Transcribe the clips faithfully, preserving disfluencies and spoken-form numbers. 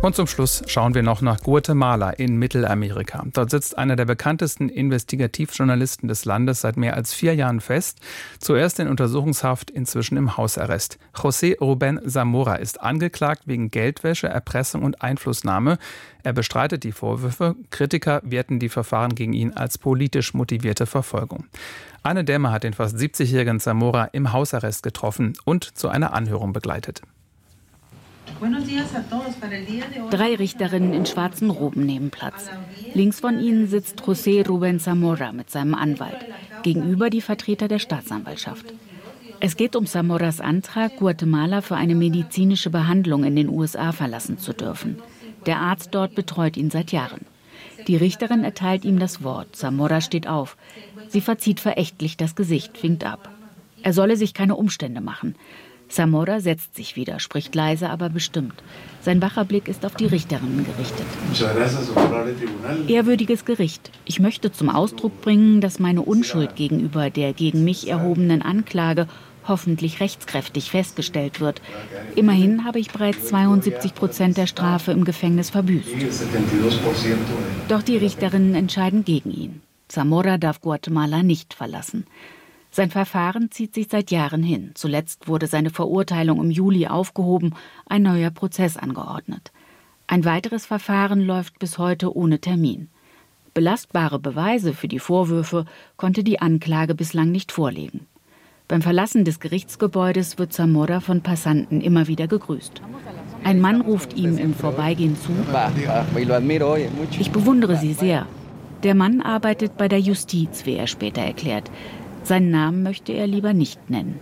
Und zum Schluss schauen wir noch nach Guatemala in Mittelamerika. Dort sitzt einer der bekanntesten Investigativjournalisten des Landes seit mehr als vier Jahren fest. Zuerst in Untersuchungshaft, inzwischen im Hausarrest. José Rubén Zamora ist angeklagt wegen Geldwäsche, Erpressung und Einflussnahme. Er bestreitet die Vorwürfe. Kritiker werten die Verfahren gegen ihn als politisch motivierte Verfolgung. Anne Dämmer hat den fast siebzigjährigen Zamora im Hausarrest getroffen und zu einer Anhörung begleitet. Drei Richterinnen in schwarzen Roben nehmen Platz. Links von ihnen sitzt José Rubén Zamora mit seinem Anwalt. Gegenüber die Vertreter der Staatsanwaltschaft. Es geht um Zamoras Antrag, Guatemala für eine medizinische Behandlung in den U S A verlassen zu dürfen. Der Arzt dort betreut ihn seit Jahren. Die Richterin erteilt ihm das Wort. Zamora steht auf. Sie verzieht verächtlich das Gesicht, winkt ab. Er solle sich keine Umstände machen. Zamora setzt sich wieder, spricht leise, aber bestimmt. Sein wacher Blick ist auf die Richterinnen gerichtet. Ehrwürdiges Gericht, ich möchte zum Ausdruck bringen, dass meine Unschuld gegenüber der gegen mich erhobenen Anklage hoffentlich rechtskräftig festgestellt wird. Immerhin habe ich bereits zweiundsiebzig Prozent der Strafe im Gefängnis verbüßt. Doch die Richterinnen entscheiden gegen ihn. Zamora darf Guatemala nicht verlassen. Sein Verfahren zieht sich seit Jahren hin. Zuletzt wurde seine Verurteilung im Juli aufgehoben, ein neuer Prozess angeordnet. Ein weiteres Verfahren läuft bis heute ohne Termin. Belastbare Beweise für die Vorwürfe konnte die Anklage bislang nicht vorlegen. Beim Verlassen des Gerichtsgebäudes wird Zamora von Passanten immer wieder gegrüßt. Ein Mann ruft ihm im Vorbeigehen zu: Ich bewundere Sie sehr. Der Mann arbeitet bei der Justiz, wie er später erklärt. Seinen Namen möchte er lieber nicht nennen.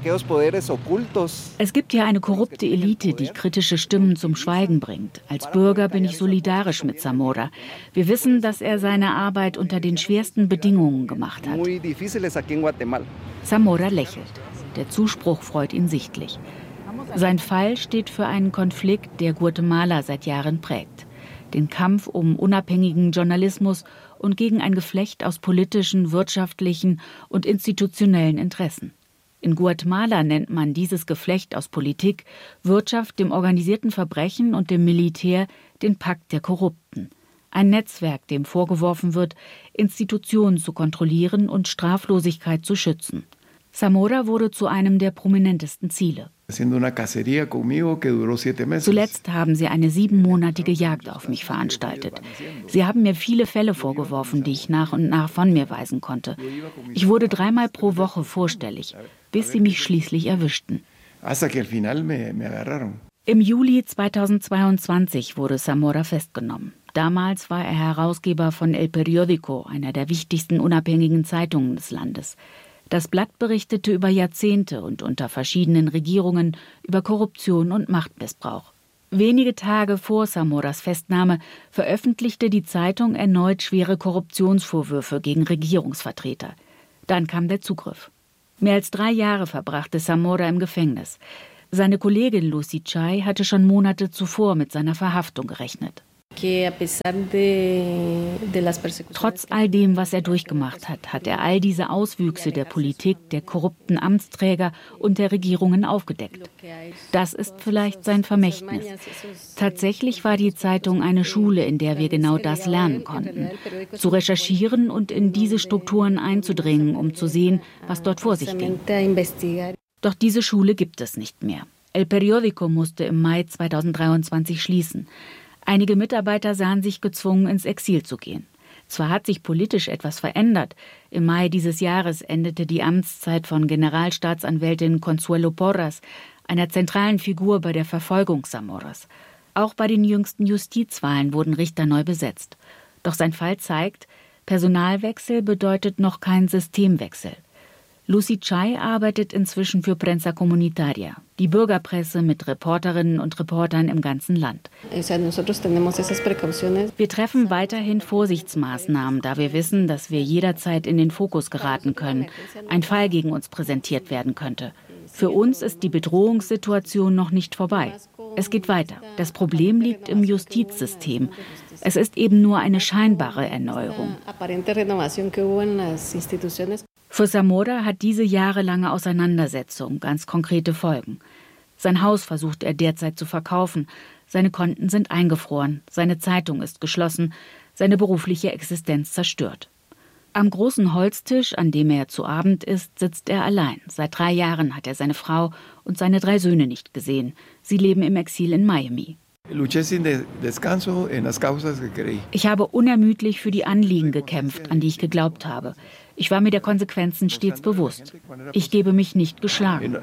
Es gibt hier eine korrupte Elite, die kritische Stimmen zum Schweigen bringt. Als Bürger bin ich solidarisch mit Zamora. Wir wissen, dass er seine Arbeit unter den schwersten Bedingungen gemacht hat. Zamora lächelt. Der Zuspruch freut ihn sichtlich. Sein Fall steht für einen Konflikt, der Guatemala seit Jahren prägt. Den Kampf um unabhängigen Journalismus und gegen ein Geflecht aus politischen, wirtschaftlichen und institutionellen Interessen. In Guatemala nennt man dieses Geflecht aus Politik, Wirtschaft, dem organisierten Verbrechen und dem Militär den Pakt der Korrupten. Ein Netzwerk, dem vorgeworfen wird, Institutionen zu kontrollieren und Straflosigkeit zu schützen. Zamora wurde zu einem der prominentesten Ziele. Zuletzt haben sie eine siebenmonatige Jagd auf mich veranstaltet. Sie haben mir viele Fälle vorgeworfen, die ich nach und nach von mir weisen konnte. Ich wurde dreimal pro Woche vorstellig, bis sie mich schließlich erwischten. Im Juli zweitausendzweiundzwanzig wurde Zamora festgenommen. Damals war er Herausgeber von El Periódico, einer der wichtigsten unabhängigen Zeitungen des Landes. Das Blatt berichtete über Jahrzehnte und unter verschiedenen Regierungen über Korruption und Machtmissbrauch. Wenige Tage vor Zamoras Festnahme veröffentlichte die Zeitung erneut schwere Korruptionsvorwürfe gegen Regierungsvertreter. Dann kam der Zugriff. Mehr als drei Jahre verbrachte Zamora im Gefängnis. Seine Kollegin Lucy Chay hatte schon Monate zuvor mit seiner Verhaftung gerechnet. Trotz all dem, was er durchgemacht hat, hat er all diese Auswüchse der Politik, der korrupten Amtsträger und der Regierungen aufgedeckt. Das ist vielleicht sein Vermächtnis. Tatsächlich war die Zeitung eine Schule, in der wir genau das lernen konnten. Zu recherchieren und in diese Strukturen einzudringen, um zu sehen, was dort vor sich ging. Doch diese Schule gibt es nicht mehr. El Periódico musste im Mai zweitausenddreiundzwanzig schließen. Einige Mitarbeiter sahen sich gezwungen, ins Exil zu gehen. Zwar hat sich politisch etwas verändert. Im Mai dieses Jahres endete die Amtszeit von Generalstaatsanwältin Consuelo Porras, einer zentralen Figur bei der Verfolgung Zamoras. Auch bei den jüngsten Justizwahlen wurden Richter neu besetzt. Doch sein Fall zeigt, Personalwechsel bedeutet noch keinen Systemwechsel. Lucy Chay arbeitet inzwischen für Prensa Comunitaria, die Bürgerpresse mit Reporterinnen und Reportern im ganzen Land. Wir treffen weiterhin Vorsichtsmaßnahmen, da wir wissen, dass wir jederzeit in den Fokus geraten können, ein Fall gegen uns präsentiert werden könnte. Für uns ist die Bedrohungssituation noch nicht vorbei. Es geht weiter. Das Problem liegt im Justizsystem. Es ist eben nur eine scheinbare Erneuerung. Für Zamora hat diese jahrelange Auseinandersetzung ganz konkrete Folgen. Sein Haus versucht er derzeit zu verkaufen. Seine Konten sind eingefroren, seine Zeitung ist geschlossen, seine berufliche Existenz zerstört. Am großen Holztisch, an dem er zu Abend isst, sitzt er allein. Seit drei Jahren hat er seine Frau und seine drei Söhne nicht gesehen. Sie leben im Exil in Miami. Ich habe unermüdlich für die Anliegen gekämpft, an die ich geglaubt habe. Ich war mir der Konsequenzen stets bewusst. Ich gebe mich nicht geschlagen.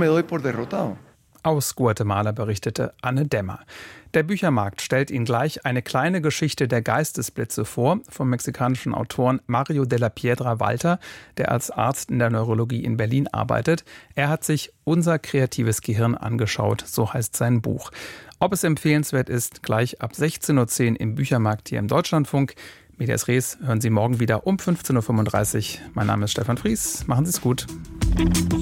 Aus Guatemala berichtete Anne Dämmer. Der Büchermarkt stellt Ihnen gleich eine kleine Geschichte der Geistesblitze vor, vom mexikanischen Autoren Mario de la Piedra Walter, der als Arzt in der Neurologie in Berlin arbeitet. Er hat sich Unser kreatives Gehirn angeschaut, so heißt sein Buch. Ob es empfehlenswert ist, gleich ab sechzehn Uhr zehn im Büchermarkt hier im Deutschlandfunk. Medias Res hören Sie morgen wieder um fünfzehn Uhr fünfunddreißig. Mein Name ist Stefan Fries. Machen Sie es gut.